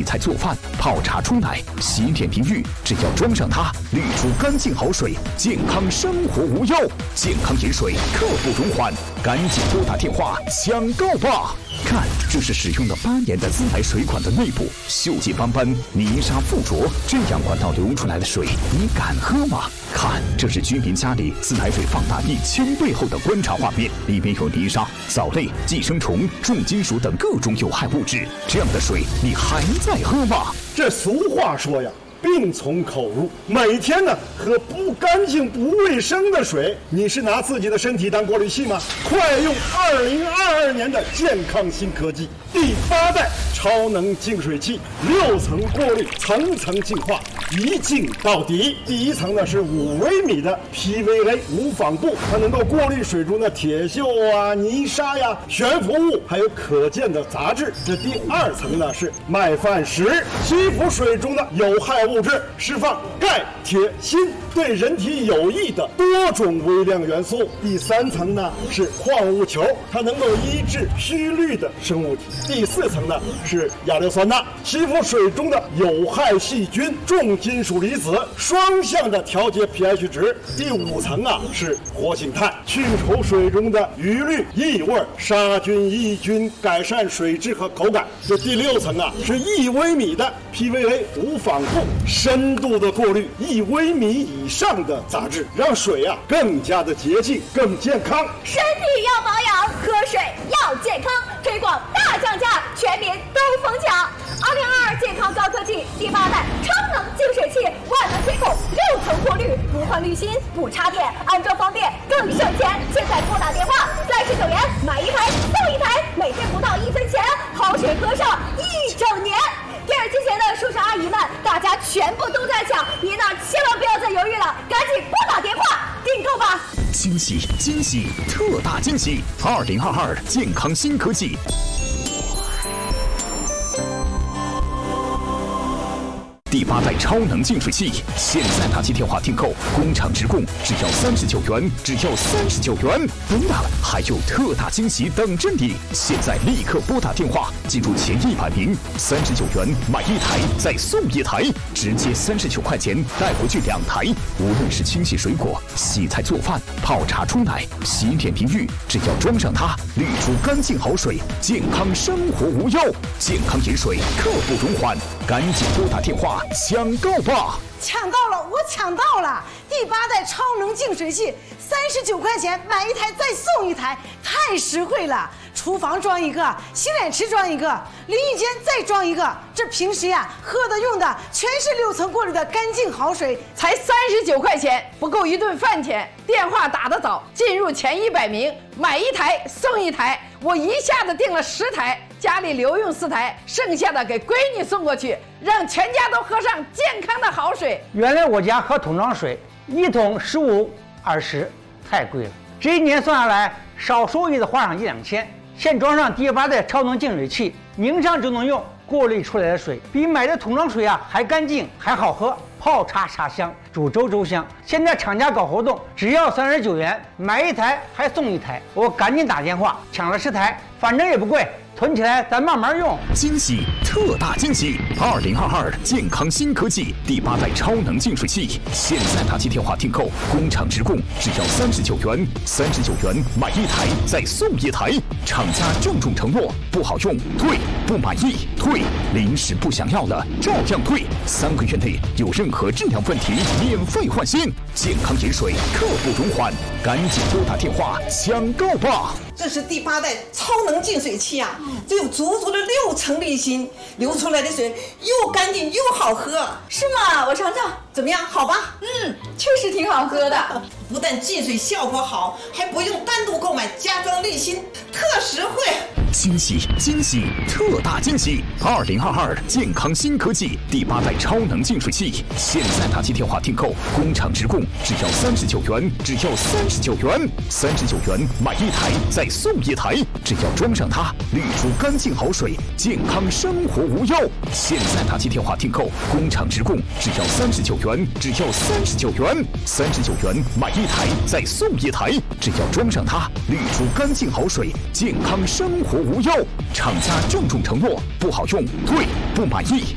菜做饭、泡茶冲奶、洗脸淋浴，只要装上它，滤出干净好水，健康生活无忧。健康饮水，刻不容缓，赶紧拨打电话抢购吧！看，这是使用了8年的自来水管的内部，锈迹斑斑，泥沙附着，这样管道流出来的水，你敢喝吗？看，这是居民家里自来水放大1000倍后的观察画面，里面有泥沙、藻类、寄生虫、重金属等各种有害物质，这样的水你还在喝吗？ 这俗话说呀，病从口入，每天呢喝不干净不卫生的水，你是拿自己的身体当过滤器吗？快用2022年的健康新科技第8代超能净水器，6层过滤，层层净化，一净到底。第一层呢是5微米的 PVA 无纺布，它能够过滤水中的铁锈啊、泥沙呀、悬浮物，还有可见的杂质。这第2层呢是麦饭石，吸附水中的有害物质，释放钙、铁、锌，对人体有益的多种微量元素。第3层呢是矿物球，它能够抑制虚氯的生物体。第4层呢是亚硫酸钠，吸附水中的有害细菌、重金属离子，双向的调节 pH 值。第5层啊是活性炭，去除水中的余氯、异味、杀菌抑菌，改善水质和口感。这第6层啊是1微米的 PVA 无纺布，深度的过滤1微米以上的杂质，让水啊更加的洁净、更健康。 身体要保养，喝水要健康，推广大降价，全民都疯抢。2022健康高科技第8代超能净水器，万能铁孔，6层过滤，不换滤芯，不插电，安装方便更省钱。现在拨打电话，39元买1台送1台，每天不到1分钱，好水喝上1整年。第2期前的叔叔阿姨们，大家全部都在抢，您呢千万不要再犹豫了，赶紧拨打电话订购吧！ 惊喜惊喜，特大惊喜！2022健康新科技。第8代超能净水器，现在拿起电话订购，工厂直供，只要39元，只要39元。不了，还有特大惊喜等着你！现在立刻拨打电话，进入前100名，39元买1台再送1台，直接39块钱带回去2台。无论是清洗水果、洗菜做饭、泡茶冲奶、洗脸淋浴，只要装上它，滤出干净好水，健康生活无忧。健康饮水，刻不容缓，赶紧拨打电话抢购吧！ 抢到了，我抢到了！第8代超能净水器，39块钱买1台再送1台，太实惠了！厨房装一个，洗脸池装一个，淋浴间再装一个。这平时呀，喝的用的全是6层过滤的干净好水， 才39块钱，不够1顿饭钱。电话打得早，进入前100名，买1台送1台。我一下子订了10台，家里留用4台，剩下的给闺女送过去，让全家都喝上健康的好水。 原来我家喝桶装水，1桶15、20，太贵了。这1年算下来，少说也得花上1-2千。现装上第8代超能净水器，拧上就能用，过滤出来的水比买的桶装水啊还干净还好喝，泡茶茶香，煮粥粥香。现在厂家搞活动，只要39元买1台还送1台，我赶紧打电话抢了10台，反正也不贵，囤起来咱慢慢用。 惊喜，特大惊喜！2022健康新科技第8代超能净水器，现在拿起电话订购，工厂直供，只要39元，39元买1台再送1台。厂家郑重承诺，不好用退，不满意退，临时不想要了照样退，3个月内有任何质量问题免费换新。健康饮水，刻不容缓，赶紧拨打电话抢购吧！ 这是第8代超能净水器啊，这有足足的6层滤芯，流出来的水又干净又好喝。 是吗？我尝尝， 怎么样？好吧？ 确实挺好喝的。 不但净水效果好，还不用单独购买加装滤芯，特实惠。 惊喜惊喜，特大惊喜！2022健康新科技第8代超能净水器，现在拿起电话订购，工厂直供，只要39元，只要39元，39元买1台再送1台，只要装上它，滤出干净好水，健康生活无忧。现在拿起电话订购，工厂直供，只要39元，只要39元，39元买1台再送1台，只要装上它，滤出干净好水，健康生活无忧。厂家郑重承诺，不好用退，不满意